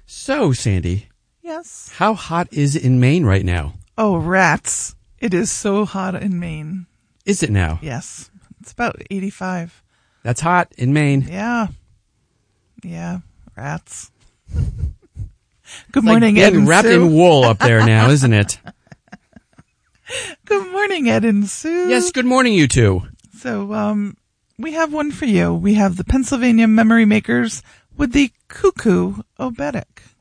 So, Sandy, Yes. how hot is it in Maine right now? Oh, rats. It is so hot in Maine. Is it now? Yes. It's about 85. That's hot in Maine. Yeah. Yeah. Rats. Good It's morning, like Ed being and wrapped Sue. in wool up there now, isn't it? Good morning, Ed and Sue. Yes, good morning, you two. So, we have one for you. We have the Pennsylvania Memory Makers with the Cuckoo Obetic.